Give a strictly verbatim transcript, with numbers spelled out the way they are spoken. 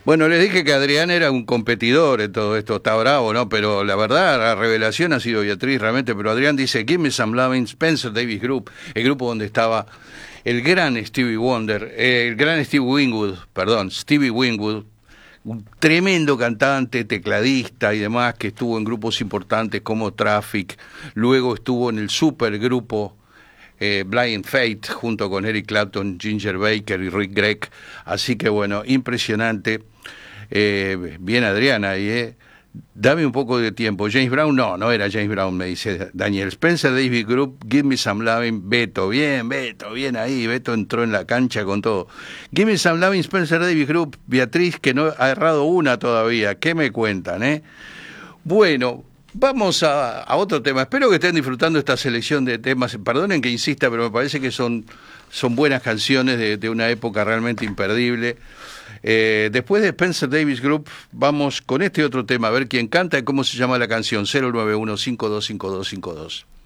Bueno, les dije que Adrián era un competidor en todo esto, está bravo, ¿no? Pero la verdad, la revelación ha sido Beatriz realmente, pero Adrián dice, Give Me Some Lovin', Spencer Davis Group, el grupo donde estaba el gran Stevie Wonder, eh, el gran Steve Winwood, perdón, Stevie Winwood, un tremendo cantante, tecladista y demás, que estuvo en grupos importantes como Traffic, luego estuvo en el supergrupo Eh, Blind Faith, junto con Eric Clapton, Ginger Baker y Rick Gregg. Así que bueno, impresionante. Eh, bien Adriana ahí, ¿eh? Dame un poco de tiempo. James Brown, no, no era James Brown, me dice Daniel. Spencer Davis Group, Give Me Some Lovin', Beto, bien, Beto, bien ahí. Beto entró en la cancha con todo. Give Me Some Lovin', Spencer Davis Group, Beatriz, que no ha errado una todavía. ¿Qué me cuentan, eh? Bueno, vamos a, a otro tema. Espero que estén disfrutando esta selección de temas. Perdonen que insista, pero me parece que son, son buenas canciones de, de una época realmente imperdible. Eh, después de Spencer Davis Group, vamos con este otro tema, a ver quién canta y cómo se llama la canción. Cero nueve uno cinco dos cinco dos cinco dos.